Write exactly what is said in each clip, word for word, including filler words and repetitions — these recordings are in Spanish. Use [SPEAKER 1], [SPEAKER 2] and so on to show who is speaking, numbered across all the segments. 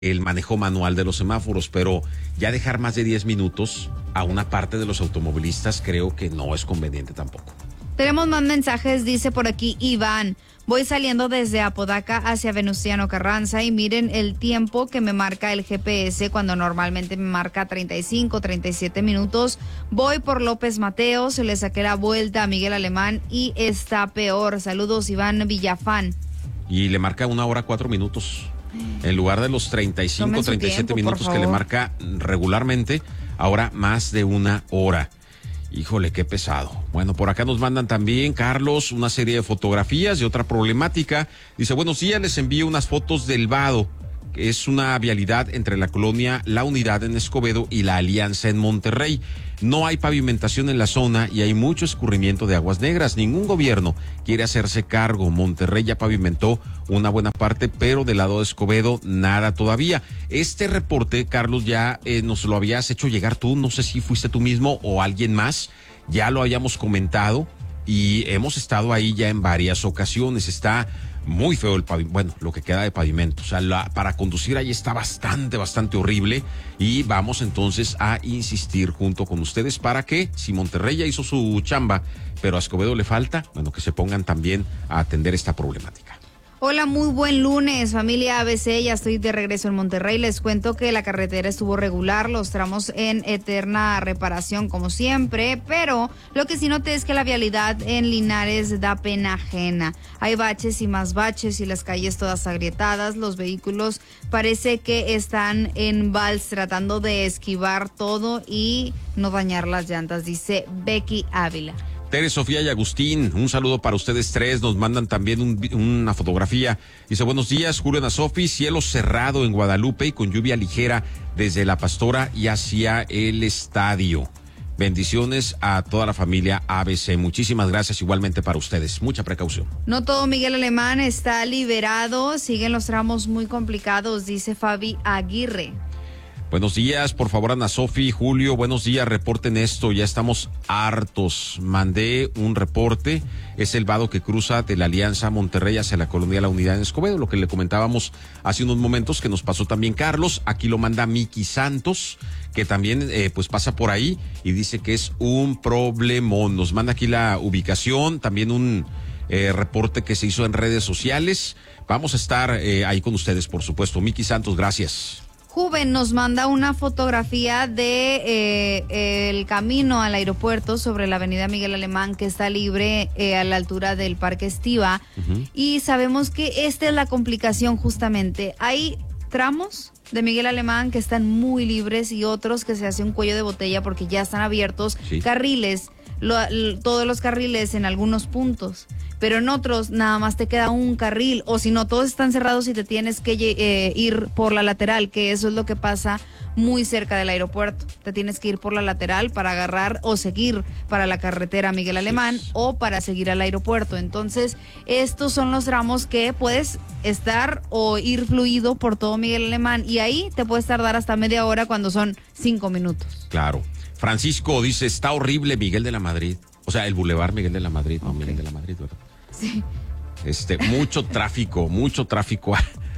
[SPEAKER 1] el manejo manual de los semáforos, pero ya dejar más de diez minutos a una parte de los automovilistas creo que no es conveniente tampoco.
[SPEAKER 2] Tenemos más mensajes, dice por aquí Iván. Voy saliendo desde Apodaca hacia Venustiano Carranza y miren el tiempo que me marca el G P S cuando normalmente me marca treinta y cinco, treinta y siete minutos. Voy por López Mateos, le saqué la vuelta a Miguel Alemán y está peor. Saludos, Iván Villafán.
[SPEAKER 1] Y le marca una hora cuatro minutos. En lugar de los treinta y cinco, treinta y siete minutos que le marca regularmente, ahora más de una hora. Híjole, qué pesado. Bueno, por acá nos mandan también, Carlos, una serie de fotografías de otra problemática. Dice, buenos días, les envío unas fotos del Vado, que es una vialidad entre la colonia La Unidad en Escobedo y la Alianza en Monterrey. No hay pavimentación en la zona y hay mucho escurrimiento de aguas negras. Ningún gobierno quiere hacerse cargo. Monterrey ya pavimentó una buena parte, pero del lado de Escobedo nada todavía. Este reporte, Carlos, ya eh, nos lo habías hecho llegar tú, no sé si fuiste tú mismo o alguien más, ya lo habíamos comentado y hemos estado ahí ya en varias ocasiones. Está muy feo el pavimento, bueno, lo que queda de pavimento, o sea, la, para conducir ahí está bastante, bastante horrible y vamos entonces a insistir junto con ustedes para que, si Monterrey ya hizo su chamba, pero a Escobedo le falta, bueno, que se pongan también a atender esta problemática.
[SPEAKER 2] Hola, muy buen lunes, familia A B C, ya estoy de regreso en Monterrey. Les cuento que la carretera estuvo regular, los tramos en eterna reparación como siempre, pero lo que sí noté es que la vialidad en Linares da pena ajena. Hay baches y más baches y las calles todas agrietadas, los vehículos parece que están en vals tratando de esquivar todo y no dañar las llantas, dice Becky Ávila.
[SPEAKER 1] Tere, Sofía y Agustín, un saludo para ustedes tres, nos mandan también un, una fotografía. Dice, buenos días, Julio Nasofi, cielo cerrado en Guadalupe y con lluvia ligera desde La Pastora y hacia el estadio. Bendiciones a toda la familia A B C. Muchísimas gracias igualmente para ustedes. Mucha precaución.
[SPEAKER 2] No todo Miguel Alemán está liberado, siguen los tramos muy complicados, dice Fabi Aguirre.
[SPEAKER 1] Buenos días, por favor, Ana Sofi, Julio, buenos días, reporten esto, ya estamos hartos. Mandé un reporte, es el vado que cruza de la Alianza Monterrey hacia la colonia La Unidad en Escobedo, lo que le comentábamos hace unos momentos que nos pasó también Carlos, aquí lo manda Miki Santos, que también eh, pues pasa por ahí y dice que es un problemón. Nos manda aquí la ubicación, también un eh, reporte que se hizo en redes sociales. Vamos a estar eh, ahí con ustedes, por supuesto. Miki Santos, gracias.
[SPEAKER 2] Juven nos manda una fotografía de eh, el camino al aeropuerto sobre la avenida Miguel Alemán, que está libre eh, a la altura del Parque Estiva. Uh-huh. Y sabemos que esta es la complicación justamente. Hay tramos de Miguel Alemán que están muy libres y otros que se hace un cuello de botella porque ya están abiertos, sí. carriles, lo, lo, todos los carriles en algunos puntos. Pero en otros nada más te queda un carril, o si no, todos están cerrados y te tienes que eh, ir por la lateral, que eso es lo que pasa muy cerca del aeropuerto. Te tienes que ir por la lateral para agarrar o seguir para la carretera Miguel Alemán sí. o para seguir al aeropuerto. Entonces, estos son los tramos que puedes estar o ir fluido por todo Miguel Alemán y ahí te puedes tardar hasta media hora cuando son cinco minutos.
[SPEAKER 1] Claro. Francisco dice, está horrible Miguel de la Madrid. O sea, el Boulevard Miguel de la Madrid, no okay. Miguel de la Madrid, ¿verdad?
[SPEAKER 2] Sí.
[SPEAKER 1] Este, mucho tráfico, mucho tráfico.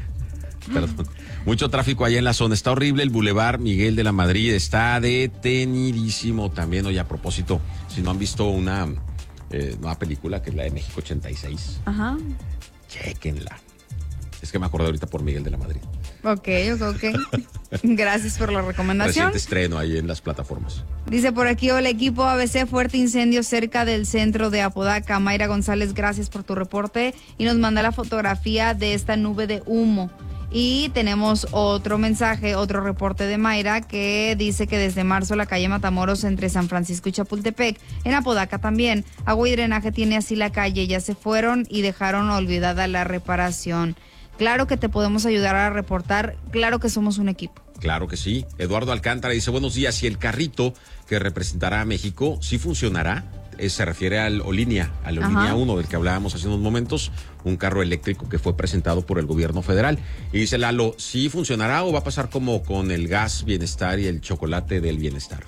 [SPEAKER 1] Perdón. Mucho tráfico allá en la zona. Está horrible el Boulevard Miguel de la Madrid. Está detenidísimo también. Oye, a propósito, si no han visto una eh, nueva película que es la de México ochenta y seis.
[SPEAKER 2] Ajá.
[SPEAKER 1] Chéquenla. Es que me acordé ahorita por Miguel de la Madrid.
[SPEAKER 2] Ok, ok, ok. Gracias por la recomendación.
[SPEAKER 1] Reciente estreno ahí en las plataformas.
[SPEAKER 2] Dice por aquí, hola equipo A B C, fuerte incendio cerca del centro de Apodaca. Mayra González, gracias por tu reporte. Y nos manda la fotografía de esta nube de humo. Y tenemos otro mensaje, otro reporte de Mayra que dice que desde marzo la calle Matamoros entre San Francisco y Chapultepec, en Apodaca también, agua y drenaje tiene así la calle, ya se fueron y dejaron olvidada la reparación. Claro que te podemos ayudar a reportar, claro que somos un equipo.
[SPEAKER 1] Claro que sí. Eduardo Alcántara dice, buenos días, si el carrito que representará a México sí funcionará, eh, se refiere al Olinia, al Olinia uno del que hablábamos hace unos momentos, un carro eléctrico que fue presentado por el gobierno federal. Y dice Lalo, ¿sí funcionará o va a pasar como con el gas Bienestar y el chocolate del Bienestar?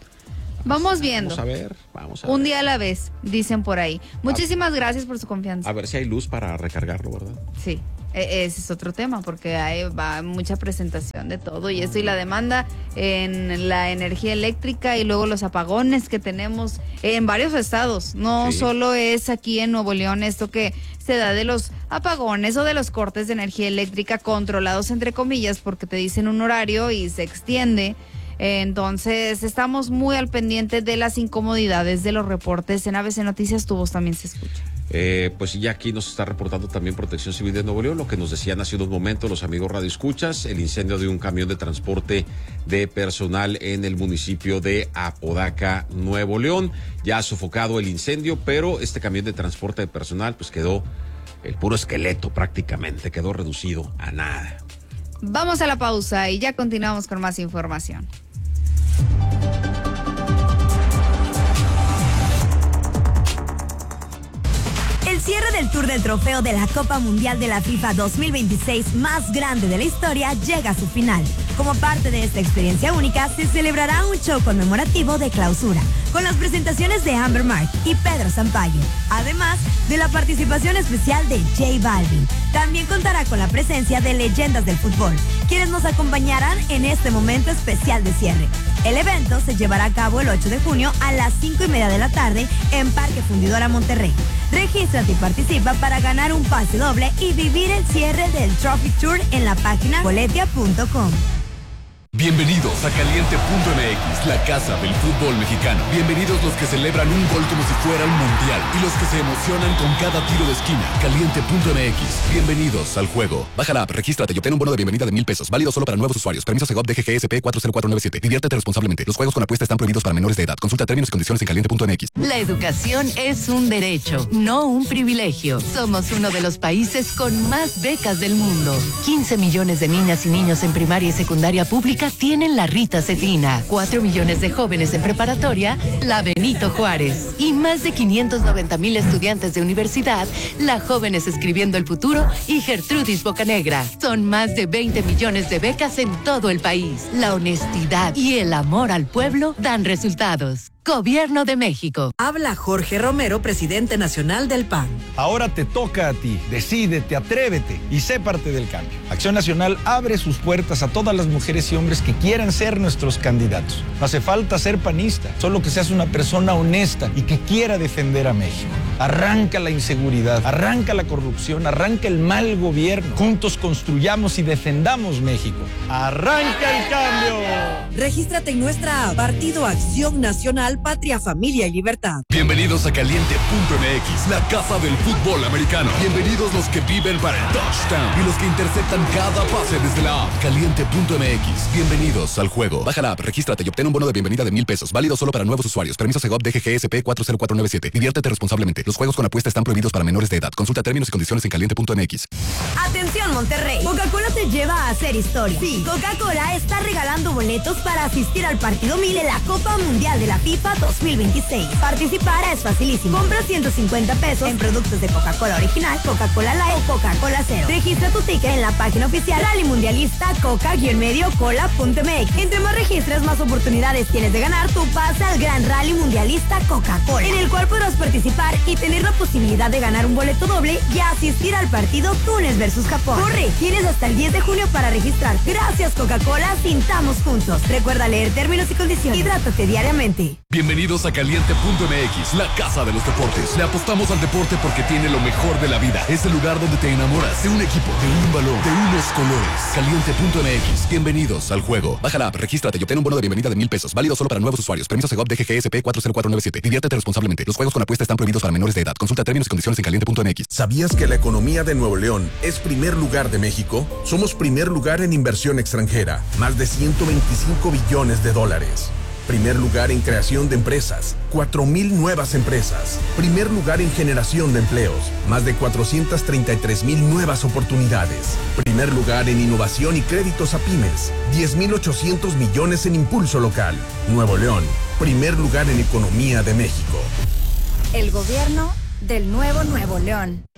[SPEAKER 2] Vamos viendo.
[SPEAKER 1] Vamos a ver, vamos a ver.
[SPEAKER 2] Un día a la vez, dicen por ahí. Muchísimas a, gracias por su confianza.
[SPEAKER 1] A ver si hay luz para recargarlo, ¿verdad?
[SPEAKER 2] Sí. Ese es otro tema, porque hay va mucha presentación de todo y esto y la demanda en la energía eléctrica y luego los apagones que tenemos en varios estados. No sí. solo es aquí en Nuevo León esto que se da de los apagones o de los cortes de energía eléctrica controlados entre comillas porque te dicen un horario y se extiende. Entonces estamos muy al pendiente de las incomodidades de los reportes. En A B C Noticias Tu Voz también se escucha.
[SPEAKER 1] Eh, pues ya aquí nos está reportando también Protección Civil de Nuevo León, lo que nos decían hace unos momentos los amigos radioescuchas, el incendio de un camión de transporte de personal en el municipio de Apodaca, Nuevo León. Ya ha sofocado el incendio, pero este camión de transporte de personal pues quedó el puro esqueleto prácticamente, quedó reducido a nada.
[SPEAKER 2] Vamos a la pausa y ya continuamos con más información.
[SPEAKER 3] El cierre del Tour del Trofeo de la Copa Mundial de la FIFA dos mil veintiséis más grande de la historia llega a su final. Como parte de esta experiencia única, se celebrará un show conmemorativo de clausura, con las presentaciones de Amber Mark y Pedro Sampaio, además de la participación especial de J Balvin. También contará con la presencia de leyendas del fútbol, quienes nos acompañarán en este momento especial de cierre. El evento se llevará a cabo el ocho de junio a las cinco y media de la tarde en Parque Fundidora Monterrey. Regístrate y participa para ganar un pase doble y vivir el cierre del Trophy Tour en la página boletia punto com.
[SPEAKER 4] Bienvenidos a Caliente punto M X, la casa del fútbol mexicano. Bienvenidos los que celebran un gol como si fuera un mundial y los que se emocionan con cada tiro de esquina. Caliente punto M X, bienvenidos al juego. Baja la app, regístrate y obtén un bono de bienvenida de mil pesos, válido solo para nuevos usuarios. Permiso Segov D G G S P cuatro cero cuatro nueve siete. Diviértete responsablemente. Los juegos con apuesta están prohibidos para menores de edad. Consulta términos y condiciones en caliente punto M X.
[SPEAKER 5] La educación es un derecho, no un privilegio. Somos uno de los países con más becas del mundo. quince millones de niñas y niños en primaria y secundaria pública tienen la Rita Cetina, cuatro millones de jóvenes en preparatoria, la Benito Juárez, y más de quinientos noventa mil estudiantes de universidad, la Jóvenes Escribiendo el Futuro y Gertrudis Bocanegra. Son más de veinte millones de becas en todo el país. La honestidad y el amor al pueblo dan resultados. Gobierno de México.
[SPEAKER 6] Habla Jorge Romero, presidente nacional del P A N.
[SPEAKER 7] Ahora te toca a ti. Decídete, atrévete y sé parte del cambio. Acción Nacional abre sus puertas a todas las mujeres y hombres que quieran ser nuestros candidatos. No hace falta ser panista, solo que seas una persona honesta y que quiera defender a México. Arranca la inseguridad, arranca la corrupción, arranca el mal gobierno. Juntos construyamos y defendamos México. ¡Arranca el cambio!
[SPEAKER 6] Regístrate en nuestra app, Partido Acción Nacional, Patria, Familia y Libertad.
[SPEAKER 4] Bienvenidos a Caliente punto M X, la casa del fútbol americano. Bienvenidos los que viven para el touchdown y los que interceptan cada pase desde la app. Caliente punto M X, bienvenidos al juego. Baja la app, regístrate y obtén un bono de bienvenida de mil pesos, válido solo para nuevos usuarios. Permiso Segov D G G S P cuatro cero cuatro nueve siete. Diviértete responsablemente. Los juegos con apuesta están prohibidos para menores de edad. Consulta términos y condiciones en caliente punto M X.
[SPEAKER 3] Atención Monterrey, Coca-Cola te lleva a hacer historia. Sí, Coca-Cola está regalando boletos para asistir al partido mil de la Copa Mundial de la FIFA dos mil veintiséis. Participar es facilísimo. Compra ciento cincuenta pesos en productos de Coca-Cola original, Coca-Cola Light o Coca-Cola Cero. Registra tu ticket en la página oficial Rally Mundialista Coca-Medio Cola punto M X. Entre más registres, más oportunidades tienes de ganar tu pase al Gran Rally Mundialista Coca-Cola, en el cual podrás participar y tener la posibilidad de ganar un boleto doble y asistir al partido Túnez versus Japón. Corre, tienes hasta el diez de junio para registrar. Gracias Coca-Cola, sintamos juntos. Recuerda leer términos y condiciones. Hidrátate diariamente.
[SPEAKER 4] Bienvenidos a Caliente punto M X, la casa de los deportes. Le apostamos al deporte porque tiene lo mejor de la vida. Es el lugar donde te enamoras de un equipo, de un balón, de unos colores. Caliente punto M X, bienvenidos al juego. Baja la app, regístrate y obtén un bono de bienvenida de mil pesos, válido solo para nuevos usuarios. Permiso Segov D G G S P cuatro cero cuatro nueve siete. Diviértete responsablemente. Los juegos con apuesta están prohibidos para menores de edad. Consulta términos y condiciones en caliente punto M X.
[SPEAKER 8] ¿Sabías que la economía de Nuevo León es primer lugar de México? Somos primer lugar en inversión extranjera, más de ciento veinticinco billones de dólares. Primer lugar en creación de empresas, cuatro mil nuevas empresas. Primer lugar en generación de empleos, más de cuatrocientas treinta y tres mil nuevas oportunidades. Primer lugar en innovación y créditos a pymes, diez mil ochocientos millones en impulso local. Nuevo León, primer lugar en economía de México.
[SPEAKER 3] El gobierno del nuevo Nuevo León.